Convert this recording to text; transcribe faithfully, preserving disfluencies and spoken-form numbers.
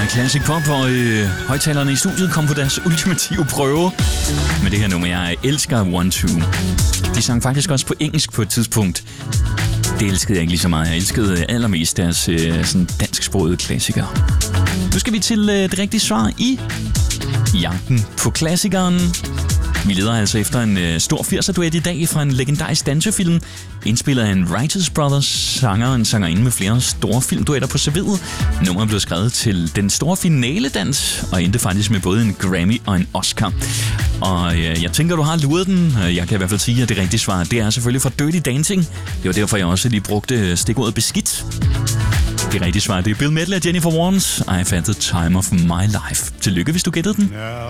Classic Pop, hvor øh, højtalerne i studiet kom på deres ultimative prøve med det her nummer. Jeg elsker One Two. De sang faktisk også på engelsk på et tidspunkt. Det elskede jeg ikke lige så meget. Jeg elskede allermest deres øh, sådan dansksprogede klassikere. Nu skal vi til øh, det rigtige svar i jagten på klassikeren. Vi leder altså efter en øh, stor firser-duet i dag fra en legendarisk dansefilm, indspillet af en Righteous Brothers sanger og en sangerinde med flere store filmduetter på serviet. Nummeret blev skrevet til den store finaledans og endte faktisk med både en Grammy og en Oscar. Og øh, jeg tænker, du har luret den. Jeg kan i hvert fald sige, at det rigtige svar, det er selvfølgelig fra Dirty Dancing. Det var derfor, jeg også lige brugte stikordet beskidt. Det rigtige svar, det er Bill Medley og Jennifer Warnes. I've had the time of my life. Tillykke, hvis du gættede den.